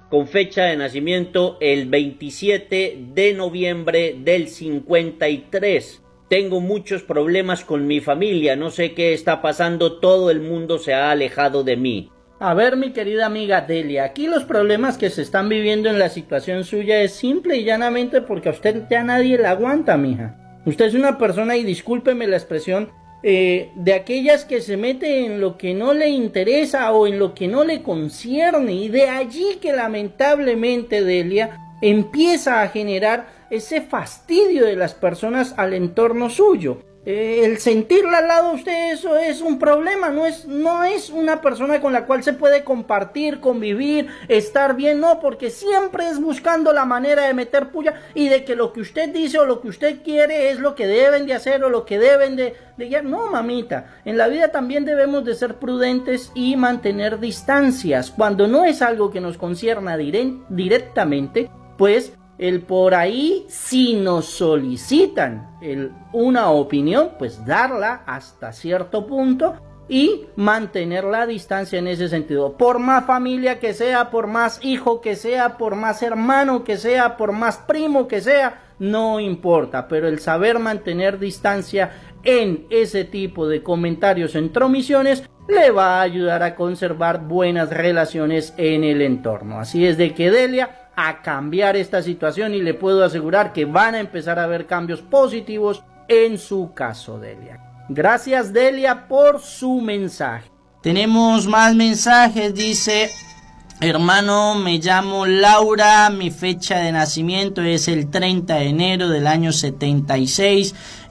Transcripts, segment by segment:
con fecha de nacimiento el 27 de noviembre del 53. Tengo muchos problemas con mi familia, no sé qué está pasando, todo el mundo se ha alejado de mí. A ver, mi querida amiga Delia, aquí los problemas que se están viviendo en la situación suya es simple y llanamente porque a usted ya nadie la aguanta, mija. Usted es una persona, y discúlpeme la expresión, de aquellas que se mete en lo que no le interesa o en lo que no le concierne, y de allí que lamentablemente, Delia, empieza a generar ese fastidio de las personas al entorno suyo. El sentirla al lado de usted, eso es un problema, no es una persona con la cual se puede compartir, convivir, estar bien, no, porque siempre es buscando la manera de meter puya y de que lo que usted dice o lo que usted quiere es lo que deben de hacer o lo que deben de no, mamita, en la vida también debemos de ser prudentes y mantener distancias. Cuando no es algo que nos concierna directamente, pues el por ahí, si nos solicitan una opinión, pues darla hasta cierto punto y mantener la distancia en ese sentido. Por más familia que sea, por más hijo que sea, por más hermano que sea, por más primo que sea, no importa, pero el saber mantener distancia en ese tipo de comentarios, entromisiones, le va a ayudar a conservar buenas relaciones en el entorno. Así es de que, Delia, a cambiar esta situación, y le puedo asegurar que van a empezar a haber cambios positivos en su caso, Delia. Gracias, Delia, por su mensaje. Tenemos más mensajes. Dice: hermano, me llamo Laura, mi fecha de nacimiento es el 30 de enero del año 76.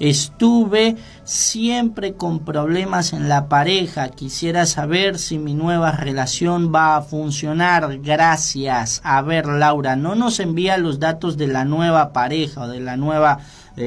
Estuve siempre con problemas en la pareja. Quisiera saber si mi nueva relación va a funcionar. Gracias. A ver, Laura, no nos envía los datos de la nueva pareja o de la nueva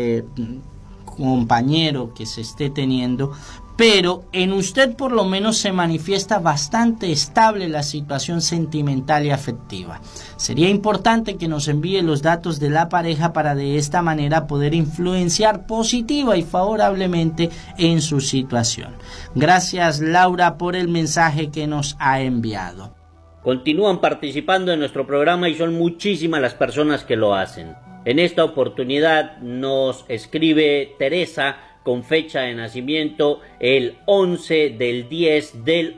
compañero que se esté teniendo, pero en usted por lo menos se manifiesta bastante estable la situación sentimental y afectiva. Sería importante que nos envíe los datos de la pareja para de esta manera poder influenciar positiva y favorablemente en su situación. Gracias, Laura, por el mensaje que nos ha enviado. Continúan participando en nuestro programa y son muchísimas las personas que lo hacen. En esta oportunidad nos escribe Teresa, con fecha de nacimiento el 11 del 10 del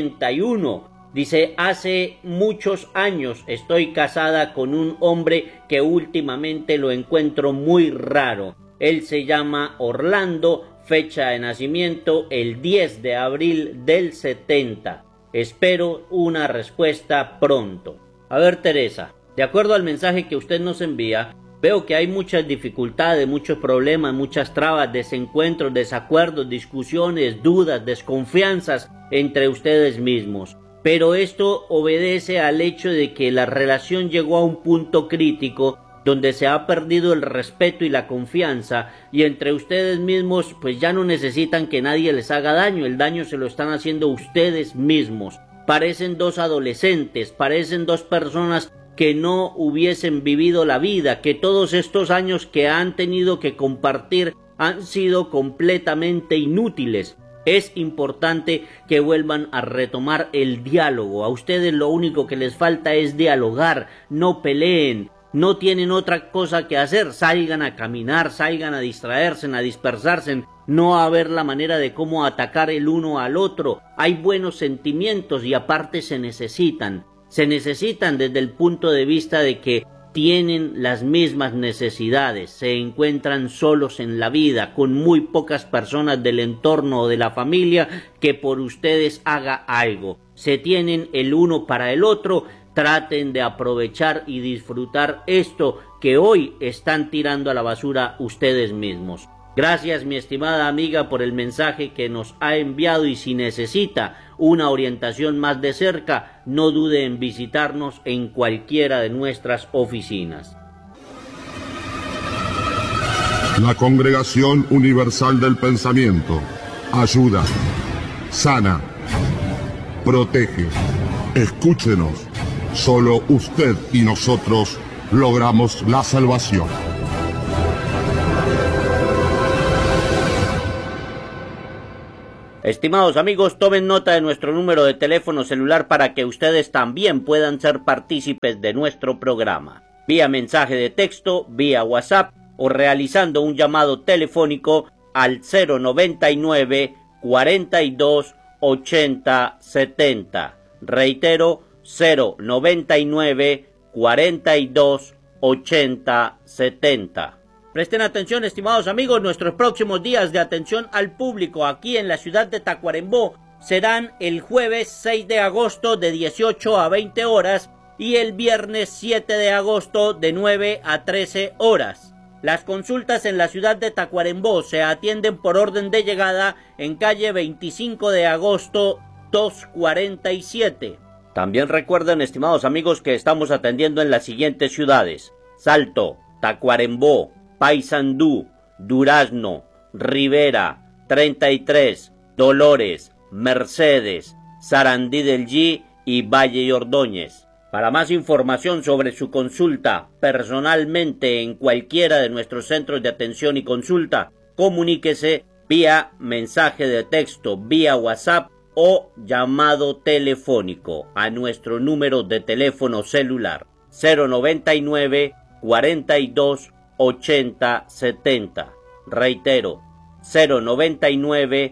81. Dice: hace muchos años estoy casada con un hombre que últimamente lo encuentro muy raro. Él se llama Orlando, fecha de nacimiento el 10 de abril del 70. Espero una respuesta pronto. A ver, Teresa, de acuerdo al mensaje que usted nos envía, veo que hay muchas dificultades, muchos problemas, muchas trabas, desencuentros, desacuerdos, discusiones, dudas, desconfianzas entre ustedes mismos. Pero esto obedece al hecho de que la relación llegó a un punto crítico donde se ha perdido el respeto y la confianza, y entre ustedes mismos pues ya no necesitan que nadie les haga daño, el daño se lo están haciendo ustedes mismos. Parecen dos adolescentes, parecen dos personas que no hubiesen vivido la vida, que todos estos años que han tenido que compartir han sido completamente inútiles. Es importante que vuelvan a retomar el diálogo. A ustedes lo único que les falta es dialogar, no peleen, no tienen otra cosa que hacer. Salgan a caminar, salgan a distraerse, a dispersarse, no a ver la manera de cómo atacar el uno al otro. Hay buenos sentimientos y aparte se necesitan desde el punto de vista de que tienen las mismas necesidades, se encuentran solos en la vida, con muy pocas personas del entorno o de la familia que por ustedes haga algo. Se tienen el uno para el otro, traten de aprovechar y disfrutar esto que hoy están tirando a la basura ustedes mismos. Gracias, mi estimada amiga, por el mensaje que nos ha enviado, y si necesita una orientación más de cerca, no dude en visitarnos en cualquiera de nuestras oficinas. La Congregación Universal del Pensamiento ayuda, sana, protege. Escúchenos, solo usted y nosotros logramos la salvación. Estimados amigos, tomen nota de nuestro número de teléfono celular para que ustedes también puedan ser partícipes de nuestro programa. Vía mensaje de texto, vía WhatsApp o realizando un llamado telefónico al 099 42 80 70. Reitero, 099 42 80 70. Presten atención, estimados amigos, nuestros próximos días de atención al público aquí en la ciudad de Tacuarembó serán el jueves 6 de agosto de 18 a 20 horas y el viernes 7 de agosto de 9 a 13 horas. Las consultas en la ciudad de Tacuarembó se atienden por orden de llegada en calle 25 de agosto 247. También recuerden, estimados amigos, que estamos atendiendo en las siguientes ciudades: Salto, Tacuarembó, Paysandú, Durazno, Rivera, 33, Dolores, Mercedes, Sarandí del G y Valle y Ordóñez. Para más información sobre su consulta personalmente en cualquiera de nuestros centros de atención y consulta, comuníquese vía mensaje de texto, vía WhatsApp o llamado telefónico a nuestro número de teléfono celular 099 42 80 70. Reitero, 099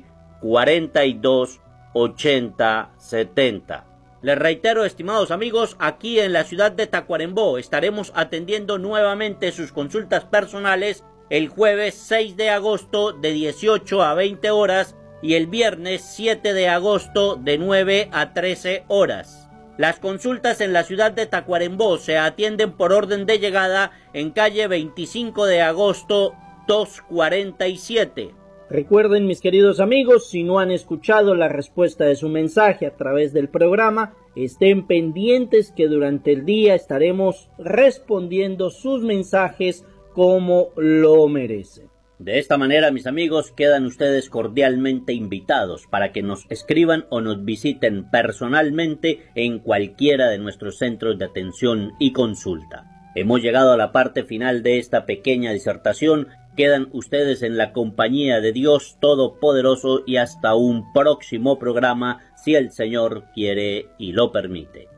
42 80 70. Les reitero, estimados amigos, aquí en la ciudad de Tacuarembó estaremos atendiendo nuevamente sus consultas personales el jueves 6 de agosto de 18 a 20 horas y el viernes 7 de agosto de 9 a 13 horas. Las consultas en la ciudad de Tacuarembó se atienden por orden de llegada en calle 25 de agosto 247. Recuerden, mis queridos amigos, si no han escuchado la respuesta de su mensaje a través del programa, estén pendientes que durante el día estaremos respondiendo sus mensajes como lo merecen. De esta manera, mis amigos, quedan ustedes cordialmente invitados para que nos escriban o nos visiten personalmente en cualquiera de nuestros centros de atención y consulta. Hemos llegado a la parte final de esta pequeña disertación. Quedan ustedes en la compañía de Dios Todopoderoso y hasta un próximo programa, si el Señor quiere y lo permite.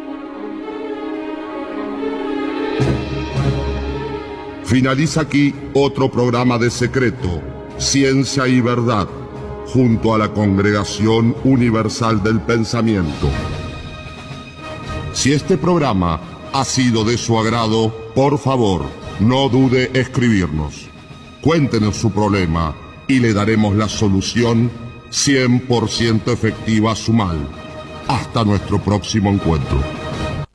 Finaliza aquí otro programa de Secreto, Ciencia y Verdad, junto a la Congregación Universal del Pensamiento. Si este programa ha sido de su agrado, por favor, no dude escribirnos. Cuéntenos su problema y le daremos la solución 100% efectiva a su mal. Hasta nuestro próximo encuentro.